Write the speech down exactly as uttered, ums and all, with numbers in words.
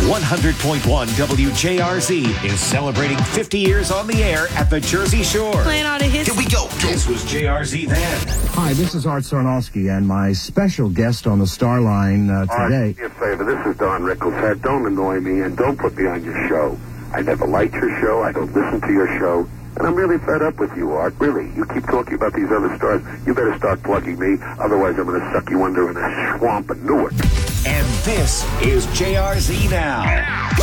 one hundred point one W J R Z is celebrating fifty years on the air at the Jersey Shore. Playing all the hits. Here we go. This was J R Z then. Hi, this is Art Sarnowski, and my special guest on the Star Line uh, today. Art, do me a favor. This is Don Rickles. Don't annoy me, and don't put me on your show. I never liked your show. I don't listen to your show. And I'm really fed up with you, Art. Really. You keep talking about these other stars. You better start plugging me. Otherwise, I'm going to suck you under in a swamp of Newark. And this is J R Z Now.